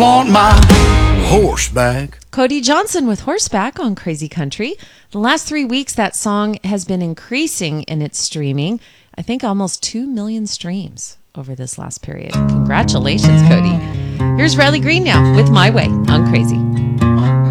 Want my horseback. Cody Johnson with Horseback on Crazy Country. The last 3 weeks, that song has been increasing in its streaming. I think almost 2 million streams over this last period. Congratulations, Cody. Here's Riley Green now with My Way on Crazy.